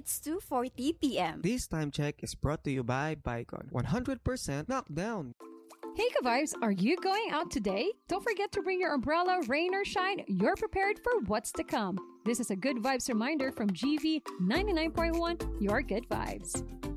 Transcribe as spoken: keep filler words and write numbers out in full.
It's two forty p.m. This time check is brought to you by Bicon. one hundred percent knockdown. Hey Ka-Vibes, are you going out today? Don't forget to bring your umbrella, rain or shine. You're prepared for what's to come. This is a Good Vibes reminder from G V ninety-nine point one, your good vibes.